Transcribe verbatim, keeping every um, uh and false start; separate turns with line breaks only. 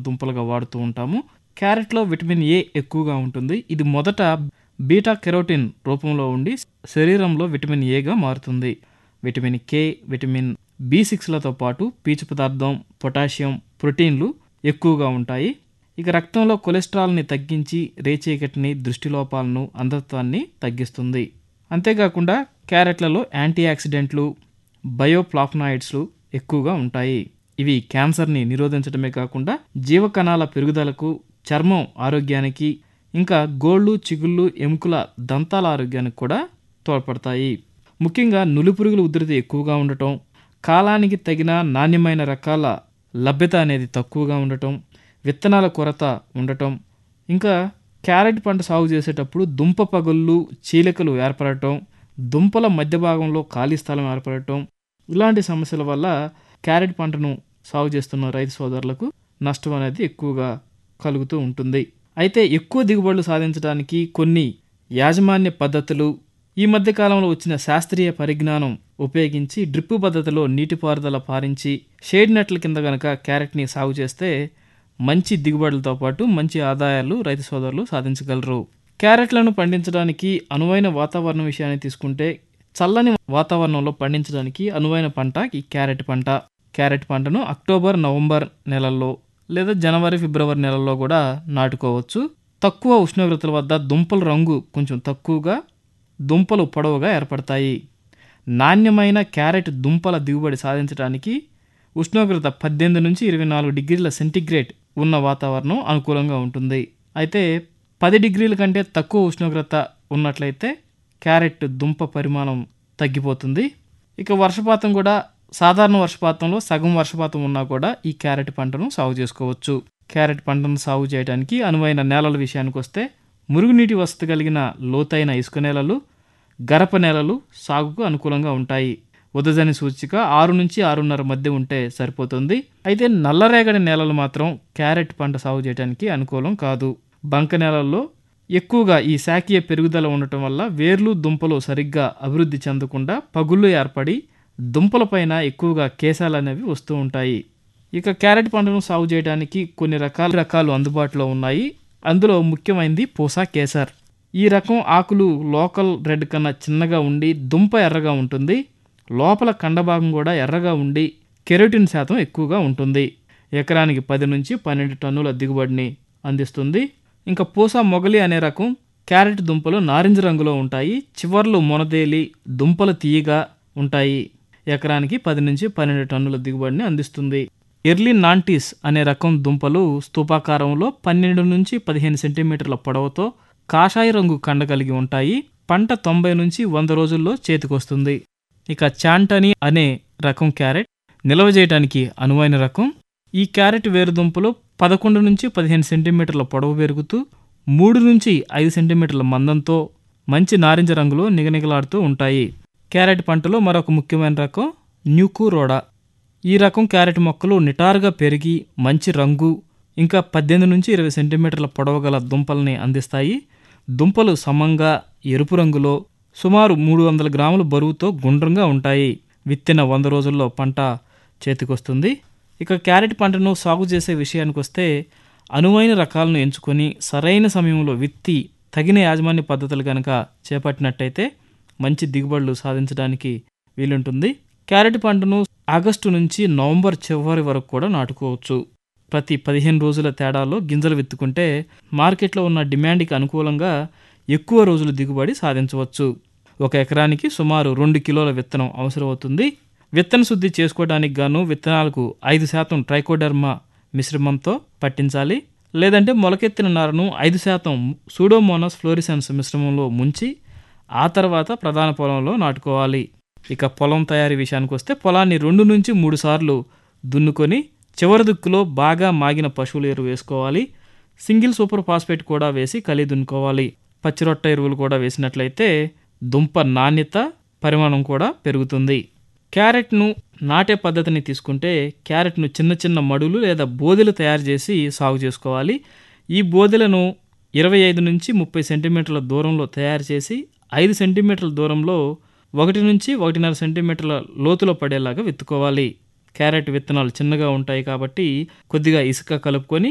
దుంపలుగా వాడుతూ ఉంటాము. క్యారెట్లో vitamin A ఎక్కువగా ఉంటుంది. ఇది మొదట బీటా కెరోటిన్ రూపంలో ఉండి శరీరంలో విటమిన్ ఏగా మారుతుంది. విటమిన్ కే, విటమిన్ బి సిక్స్లతో పాటు పీచు పదార్థం, పొటాషియం, ప్రోటీన్లు ఎక్కువగా ఉంటాయి. ఇక రక్తంలో కొలెస్ట్రాల్ని తగ్గించి రేచీకటిని, దృష్టిలోపాలను, అంధత్వాన్ని తగ్గిస్తుంది. అంతేకాకుండా క్యారెట్లలో యాంటీ ఆక్సిడెంట్లు, బయోఫ్లావనాయిడ్స్ ఎక్కువగా ఉంటాయి. ఇవి క్యాన్సర్ని నిరోధించడమే కాకుండా జీవకణాల పెరుగుదలకు, చర్మం ఆరోగ్యానికి, ఇంకా గోళ్ళు, చిగుళ్ళు, ఎముకల, దంతాల ఆరోగ్యానికి కూడా తోడ్పడతాయి. ముఖ్యంగా నులిపురుగుల ఉధృతి ఎక్కువగా ఉండటం, కాలానికి తగిన నాణ్యమైన రకాల లభ్యత అనేది తక్కువగా ఉండటం, విత్తనాల కొరత ఉండటం, ఇంకా క్యారెట్ పంట సాగు చేసేటప్పుడు దుంప పగుళ్ళు, చీలికలు ఏర్పడటం, దుంపల మధ్య భాగంలో ఖాళీ స్థలం ఏర్పడటం, ఇలాంటి సమస్యల వల్ల క్యారెట్ పంటను సాగు చేస్తున్న రైతు సోదరులకు నష్టం అనేది ఎక్కువగా కలుగుతూ ఉంటుంది. అయితే ఎక్కువ దిగుబడులు సాధించడానికి కొన్ని యాజమాన్య పద్ధతులు, ఈ మధ్య కాలంలో వచ్చిన శాస్త్రీయ పరిజ్ఞానం ఉపయోగించి డ్రిప్ పద్ధతిలో నీటిపారుదల పారించి షేడ్ నెట్ల కింద గనక క్యారెట్ని సాగు చేస్తే మంచి దిగుబడులతో పాటు మంచి ఆదాయాలు రైతు సోదరులు సాధించగలరు. క్యారెట్లను పండించడానికి అనువైన వాతావరణం విషయాన్ని తీసుకుంటే చల్లని వాతావరణంలో పండించడానికి అనువైన పంట ఈ క్యారెట్ పంట. క్యారెట్ పంటను అక్టోబర్, నవంబర్ నెలల్లో లేదా జనవరి, ఫిబ్రవరి నెలల్లో కూడా నాటుకోవచ్చు. తక్కువ ఉష్ణోగ్రతల వద్ద దుంపల రంగు కొంచెం తక్కువగా, దుంపలు పొడవుగా ఏర్పడతాయి. నాణ్యమైన క్యారెట్ దుంపల దిగుబడి సాధించడానికి ఉష్ణోగ్రత పద్దెనిమిది నుంచి ఇరవై నాలుగు డిగ్రీల సెంటీగ్రేడ్ ఉన్న వాతావరణం అనుకూలంగా ఉంటుంది. అయితే పది డిగ్రీల కంటే తక్కువ ఉష్ణోగ్రత ఉన్నట్లయితే క్యారెట్ దుంప పరిమాణం తగ్గిపోతుంది. ఇక వర్షపాతం కూడా సాధారణ వర్షపాతంలో సగం వర్షపాతం ఉన్నా కూడా ఈ క్యారెట్ పంటను సాగు చేసుకోవచ్చు. క్యారెట్ పంటను సాగు చేయడానికి అనువైన నేలల విషయానికి వస్తే మురుగునీటి వసతి కలిగిన లోతైన ఇసుక నేలలు, గరప నేలలు సాగుకు అనుకూలంగా ఉంటాయి. ఉదజని సూచిక ఆరు నుంచి ఆరున్నర మధ్య ఉంటే సరిపోతుంది. అయితే నల్లరేగడి నేలలు మాత్రం క్యారెట్ పంట సాగు చేయడానికి అనుకూలం కాదు. బంక నేలల్లో ఎక్కువగా ఈ శాఖీయ పెరుగుదల ఉండటం వల్ల వేర్లు, దుంపలు సరిగ్గా అభివృద్ధి చెందకుండా పగుళ్ళు ఏర్పడి దుంపలపైన ఎక్కువగా కేశాలు అనేవి వస్తూ ఉంటాయి. ఇక క్యారెట్ పంటను సాగు చేయడానికి కొన్ని రకాల రకాలు అందుబాటులో ఉన్నాయి. అందులో ముఖ్యమైనది పూసా కేసర్. ఈ రకం ఆకులు లోకల్ రెడ్ కన్నా చిన్నగా ఉండి దుంప ఎర్రగా ఉంటుంది. లోపల కండభాగం కూడా ఎర్రగా ఉండి కెరోటిన్ శాతం ఎక్కువగా ఉంటుంది. ఎకరానికి పది నుంచి పన్నెండు టన్నుల దిగుబడిని అందిస్తుంది. ఇంకా పూసా మొగలి అనే రకం క్యారెట్ దుంపలు నారింజ రంగులో ఉంటాయి. చివర్లు మొనదేలి దుంపలు తీయగా ఉంటాయి. ఎకరానికి పది నుంచి పన్నెండు టన్నుల దిగుబడిని అందిస్తుంది. ఎర్లీ నాంటీస్ అనే రకం దుంపలు స్తూపాకారంలో పన్నెండు నుంచి పదిహేను సెంటీమీటర్ల పొడవుతో కాషాయ రంగు కండ కలిగి ఉంటాయి. పంట తొంభై నుంచి వంద రోజుల్లో చేతికొస్తుంది. ఇక చాంటనీ అనే రకం క్యారెట్ నిల్వ చేయడానికి అనువైన రకం. ఈ క్యారెట్ వేరుదుంపలు పదకొండు నుంచి పదిహేను సెంటీమీటర్ల పొడవు పెరుగుతూ మూడు నుంచి ఐదు సెంటీమీటర్ల మందంతో మంచి నారింజ రంగులో నిగనిగలాడుతూ ఉంటాయి. క్యారెట్ పంటలో మరొక ముఖ్యమైన రకం న్యూకురోడా. ఈ రకం క్యారెట్ మొక్కలు నిటారుగా పెరిగి మంచి రంగు, ఇంకా పద్దెనిమిది నుంచి ఇరవై సెంటీమీటర్ల పొడవు గల దుంపల్ని అందిస్తాయి. దుంపలు సమంగా ఎరుపు రంగులో సుమారు మూడు వందల గ్రాముల బరువుతో గుండ్రంగా ఉంటాయి. విత్తిన వంద రోజుల్లో పంట చేతికొస్తుంది. ఇక క్యారెట్ పంటను సాగు చేసే విషయానికి వస్తే అనువైన రకాలను ఎంచుకొని సరైన సమయంలో విత్తి తగిన యాజమాన్య పద్ధతులు కనుక చేపట్టినట్టయితే మంచి దిగుబడులు సాధించడానికి వీలుంటుంది. క్యారెట్ పంటను ఆగస్టు నుంచి నవంబర్ చివరి వరకు కూడా నాటుకోవచ్చు. ప్రతి పదిహేను రోజుల తేడాలో గింజలు విత్తుకుంటే మార్కెట్లో ఉన్న డిమాండ్కి అనుకూలంగా ఎక్కువ రోజులు దిగుబడి సాధించవచ్చు. ఒక ఎకరానికి సుమారు రెండు కిలోల విత్తనం అవసరమవుతుంది. విత్తన శుద్ధి చేసుకోవడానికి గాను విత్తనాలకు ఐదు శాతం ట్రైకోడర్మా మిశ్రమంతో పట్టించాలి. లేదంటే మొలకెత్తిన నారను ఐదు శాతం సూడోమోనాస్ ఫ్లోరిసెన్స్ మిశ్రమంలో ముంచి ఆ తర్వాత ప్రధాన పొలంలో నాటుకోవాలి. ఇక పొలం తయారీ విషయానికి వస్తే పొలాన్ని రెండు నుంచి మూడు సార్లు దున్నుకొని చివరి దుక్కులో బాగా మాగిన పశువుల ఎరువు వేసుకోవాలి. సింగిల్ సూపర్ ఫాస్ఫేట్ కూడా వేసి కలి దున్నుకోవాలి. పచ్చిరొట్ట ఎరువులు కూడా వేసినట్లయితే దుంప నాణ్యత, పరిమాణం కూడా పెరుగుతుంది. క్యారెట్ను నాటే పద్ధతిని తీసుకుంటే క్యారెట్ను చిన్న చిన్న మడులు లేదా బోదెలు తయారు చేసి సాగు చేసుకోవాలి. ఈ బోదెలను ఇరవై ఐదు నుంచి ముప్పై సెంటీమీటర్ల దూరంలో తయారు చేసి ఐదు సెంటీమీటర్ల దూరంలో ఒకటి నుంచి ఒకటిన్నర సెంటీమీటర్ల లోతులో పడేలాగా విత్తుకోవాలి. క్యారెట్ విత్తనాలు చిన్నగా ఉంటాయి కాబట్టి కొద్దిగా ఇసుక కలుపుకొని